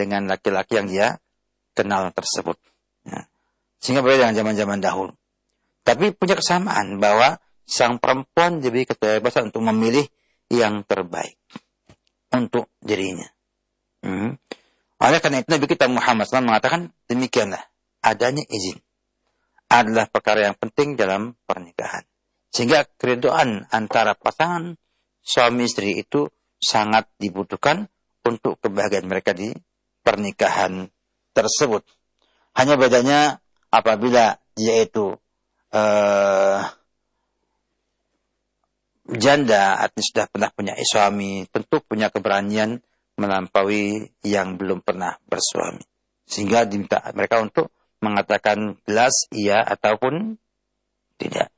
dengan laki-laki yang dia kenal tersebut. Ya. Sehingga berbeda dengan zaman-zaman dahulu. Tapi punya kesamaan bahwa sang perempuan diberi kebebasan untuk memilih yang terbaik untuk dirinya. Oleh karena itu Nabi kita Muhammad SAW mengatakan demikianlah, adanya izin adalah perkara yang penting dalam pernikahan. Sehingga keriduan antara pasangan suami istri itu sangat dibutuhkan untuk kebahagiaan mereka di pernikahan tersebut. Hanya bedanya apabila dia itu janda, artinya sudah pernah punya suami, tentu punya keberanian melampaui yang belum pernah bersuami. Sehingga diminta mereka untuk mengatakan jelas iya ataupun tidak.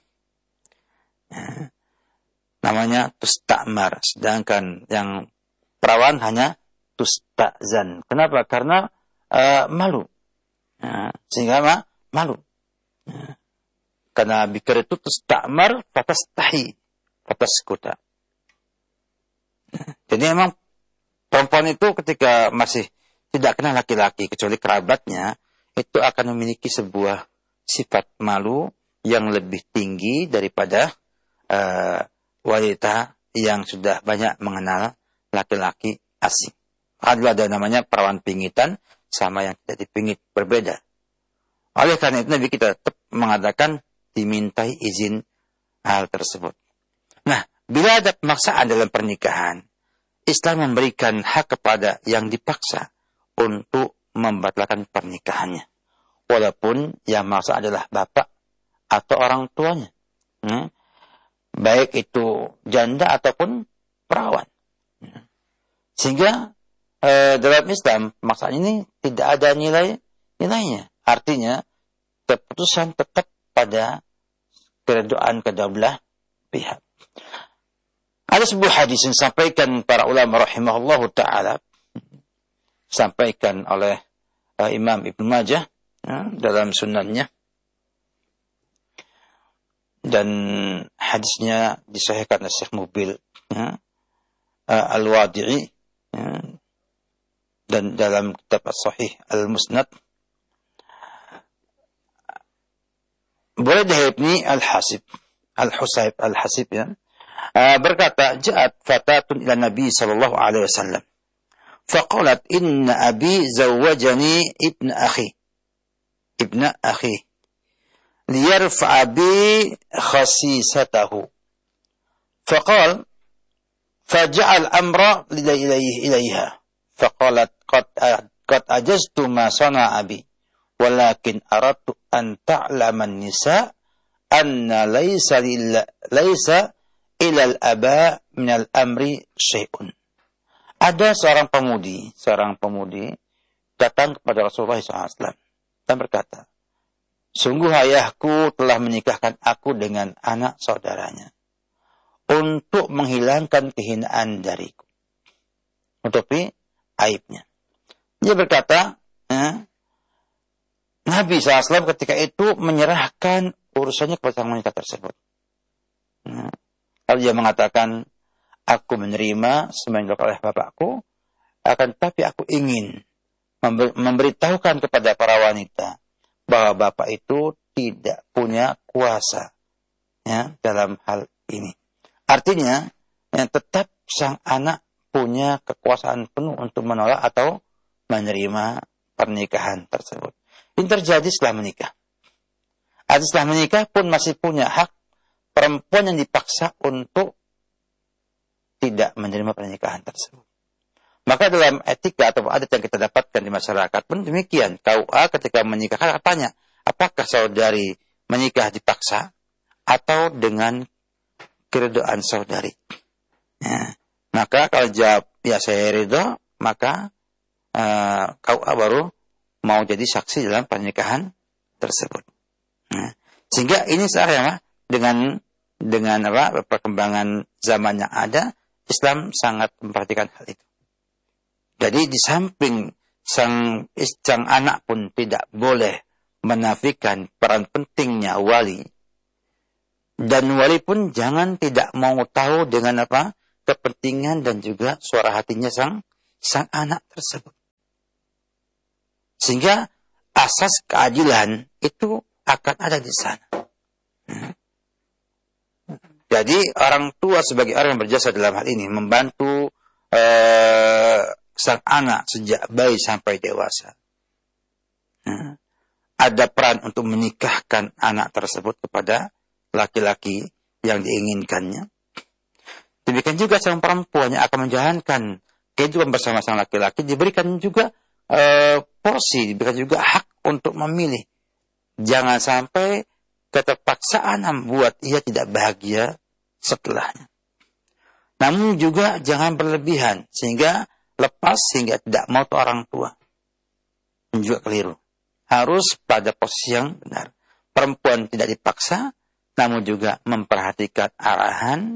Namanya tustamar, sedangkan yang perawan hanya tustazan. Kenapa? Karena malu. Sehingga malu. Karena bikir itu tustamar fatastahi, fataskuta. Jadi memang perempuan itu ketika masih tidak kenal laki-laki kecuali kerabatnya, itu akan memiliki sebuah sifat malu yang lebih tinggi daripada wanita yang sudah banyak mengenal laki-laki asing. Ada namanya perawan pingitan sama yang tidak dipingit, berbeda. Oleh karena itu Nabi kita tetap mengatakan dimintai izin hal tersebut. Nah, bila ada pemaksaan dalam pernikahan, Islam memberikan hak kepada yang dipaksa untuk membatalkan pernikahannya. Walaupun yang maksa adalah bapak atau orang tuanya. Baik itu janda ataupun perawan. Sehingga dalam Islam pemaksaan ini tidak ada nilainya. Artinya keputusan tetap pada keredoan kedua belah pihak. Ada sebuah hadis yang disampaikan para ulama rahimahullahu ta'ala, sampaikan oleh Imam Ibnu Majah dalam sunannya, dan hadisnya disahihkan oleh Syekh Mubil Al-Wadi'i dan dalam kitab As-Sahih Al-Musnad. Buraidah bin Al-Hasib ya, berkata, "Ja'at fatatun ila Nabi sallallahu alaihi wasallam. Faqalat inna abi zawwajani ibna akhi liyarfa'a bi khasisatahu." Faqal faja'al amra ilayha. Faqalat qad ajaztu ma sana abi walakin aradtu an ta'lama an-nisa anna laysa ilal aba minal amri syai'un. Ada seorang pemudi datang kepada Rasulullah SAW dan berkata, "Sungguh ayahku telah menikahkan aku dengan anak saudaranya untuk menghilangkan kehinaan dariku, menutupi aibnya." Dia berkata, Nabi SAW ketika itu menyerahkan urusannya kepada sang wanita tersebut. Lalu dia mengatakan, "Aku menerima semua yang dilakukan oleh bapakku, akan tetapi aku ingin memberitahukan kepada para wanita bahwa bapak itu tidak punya kuasa dalam hal ini." Artinya, tetap sang anak punya kekuasaan penuh untuk menolak atau menerima pernikahan tersebut. Ini terjadi setelah menikah. Setelah menikah pun masih punya hak perempuan yang dipaksa untuk tidak menerima pernikahan tersebut. Maka dalam etika atau adat yang kita dapatkan di masyarakat pun demikian. KUA ketika menikahkan tanya, apakah saudari menikah dipaksa atau dengan keridhaan saudari? Maka kalau jawab, ya saya ridho, maka KUA baru mau jadi saksi dalam pernikahan tersebut. Sehingga ini sebenarnya dengan perkembangan zaman yang ada, Islam sangat memperhatikan hal itu. Jadi di samping sang anak pun tidak boleh menafikan peran pentingnya wali, dan wali pun jangan tidak mau tahu dengan kepentingan dan juga suara hatinya sang anak tersebut. Sehingga asas keadilan itu akan ada di sana. Jadi orang tua sebagai orang yang berjasa dalam hal ini membantu sang anak sejak bayi sampai dewasa. Ada peran untuk menikahkan anak tersebut kepada laki-laki yang diinginkannya. Demikian juga sang perempuan yang akan menjalankan kehidupan bersama sang laki-laki diberikan juga porsi, diberikan juga hak untuk memilih. Jangan sampai keterpaksaan membuat ia tidak bahagia setelahnya. Namun juga jangan berlebihan sehingga lepas sehingga tidak mau orang tua. Dan juga keliru. Harus pada posisi yang benar. Perempuan tidak dipaksa, namun juga memperhatikan arahan,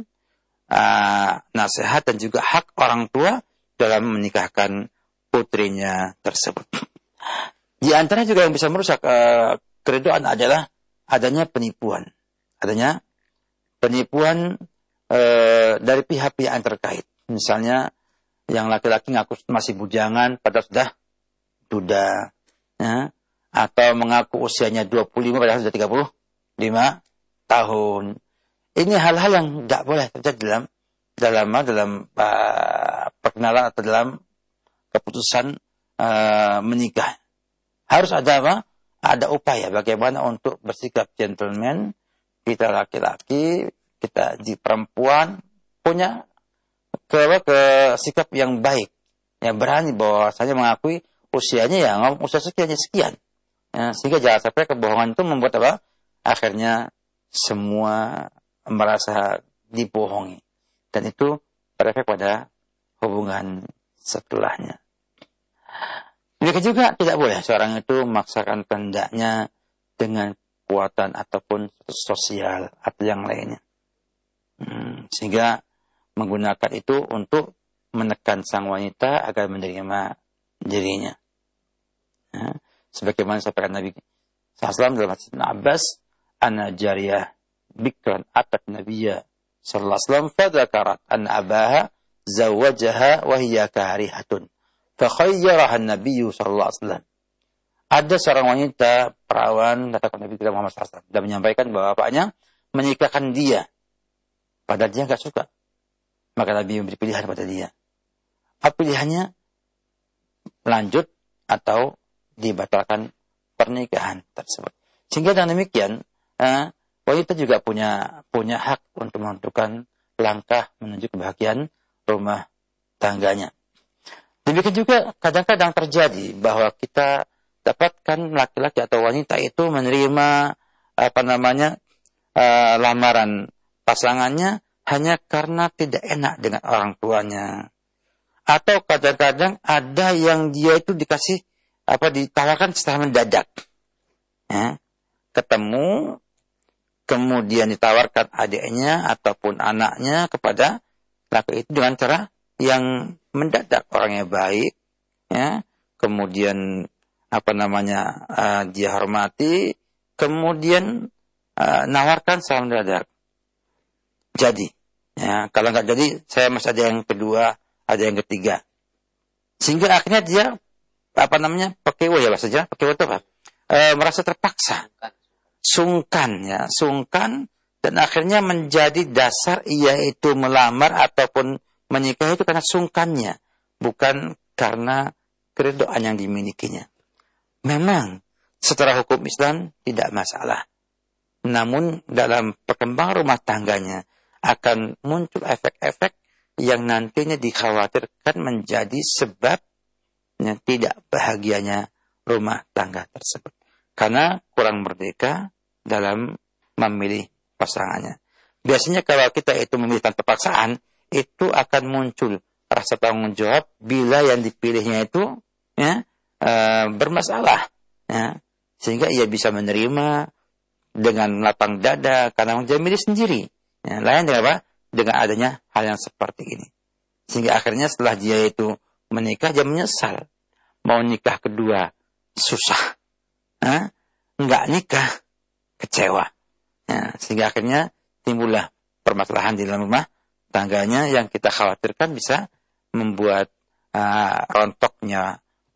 nasihat dan juga hak orang tua dalam menikahkan putrinya tersebut. Di antara juga yang bisa merusak keriduan adalah adanya penipuan. Adanya penipuan dari pihak-pihak yang terkait. Misalnya yang laki-laki ngaku masih bujangan padahal sudah duda, ya, atau mengaku usianya 25 padahal sudah 35 tahun. Ini hal-hal yang tidak boleh terjadi dalam perkenalan atau dalam keputusan menikah. Harus ada apa? Ada upaya bagaimana untuk bersikap gentleman. Kita laki-laki, kita di perempuan punya sikap yang baik, yang berani bahwasanya mengakui usianya ya usia sekian. Ya, sehingga jangan sampai kebohongan itu membuat apa? Akhirnya semua merasa dibohongi dan itu berefek pada hubungan setelahnya. Demikian juga tidak boleh seorang itu memaksakan kehendaknya dengan kekuatan ataupun sosial atau yang lainnya. Sehingga menggunakan itu untuk menekan sang wanita agar menerima dirinya. Ya, sebagaimana sampaikan Nabi SAW dalam hadis Ibnu Abbas, "Ana jariyah bikran atat Nabiyya sallallahu alaihi wasallam fadzakarat an abaha zawajaha wa hiya karihatun. Fakhayyaraha an-Nabiy sallallahu alaihi wasallam." Ada seorang wanita perawan datang ke Nabi kita Muhammad SAW dan menyampaikan bahwa bapaknya menikahkan dia, padahal dia enggak suka. Maka Nabi memberi pilihan pada dia. Apa pilihannya? Lanjut atau dibatalkan pernikahan tersebut. Sehingga dengan demikian, wanita juga punya hak untuk menentukan langkah menuju kebahagiaan rumah tangganya. Demikian juga kadang-kadang terjadi bahwa kita dapatkan laki-laki atau wanita itu menerima lamaran pasangannya hanya karena tidak enak dengan orang tuanya. Atau kadang-kadang ada yang dia itu ditawarkan secara mendadak. Ya, ketemu, kemudian ditawarkan adiknya ataupun anaknya kepada laki itu dengan cara yang mendadak. Orangnya baik, ya, kemudian dia hormati, kemudian nawarkan secara mendadak. Jadi, ya, kalau nggak jadi, saya masih ada yang kedua, ada yang ketiga. Sehingga akhirnya dia, pekewo ya bahasanya, pekewo itu apa? Merasa terpaksa. Sungkan, dan akhirnya menjadi dasar ia itu melamar ataupun menikah itu karena sungkannya, bukan karena keridoan yang dimilikinya. Memang, secara hukum Islam tidak masalah. Namun dalam perkembangan rumah tangganya akan muncul efek-efek yang nantinya dikhawatirkan menjadi sebab tidak bahagianya rumah tangga tersebut. Karena kurang merdeka dalam memilih pasangannya. Biasanya kalau kita itu memilih tanpa paksaan, itu akan muncul rasa tanggung jawab bila yang dipilihnya itu bermasalah. Ya, sehingga ia bisa menerima dengan lapang dada karena dia milih sendiri. Ya, lain dengan apa? Dengan adanya hal yang seperti ini. Sehingga akhirnya setelah dia itu menikah, dia menyesal. Mau nikah kedua, susah. Enggak nikah, kecewa. Ya, sehingga akhirnya timbullah permasalahan di dalam rumah tangganya yang kita khawatirkan bisa membuat rontoknya